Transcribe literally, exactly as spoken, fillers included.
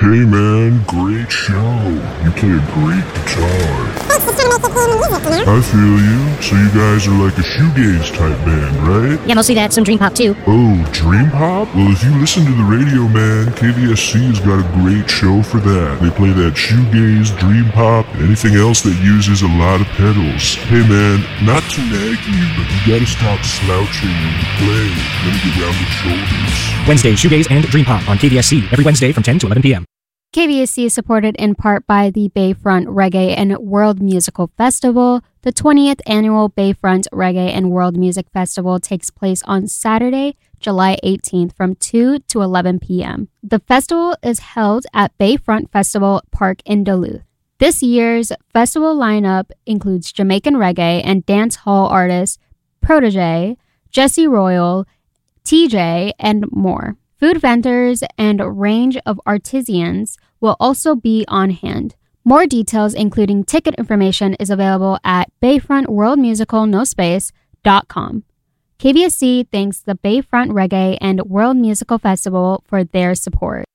Hey man, great show. You play a great guitar. Thanks, just trying to make it cool music, you know? I feel you. So you guys are like a shoegaze type band, right? Yeah, mostly that, some dream pop too. Oh, dream pop? Well, if you listen to the radio, man, K V S C has got a great show for that. They play that shoegaze, dream pop, and anything else that uses a lot of pedals. Hey man, not to nag you, but you gotta stop slouching when you play. Let me get round the shoulders. Wednesday, shoegaze and dream pop on K V S C every Wednesday from ten to eleven p.m. K V S C is supported in part by the Bayfront Reggae and World Musical Festival. The twentieth annual Bayfront Reggae and World Music Festival takes place on Saturday, July eighteenth from two to eleven p.m. The festival is held at Bayfront Festival Park in Duluth. This year's festival lineup includes Jamaican reggae and dance hall artists Protege, Jesse Royal, T J, and more. Food vendors and a range of artisans will also be on hand. More details, including ticket information, is available at bayfront world musical no space dot com. K V S C thanks the Bayfront Reggae and World Musical Festival for their support.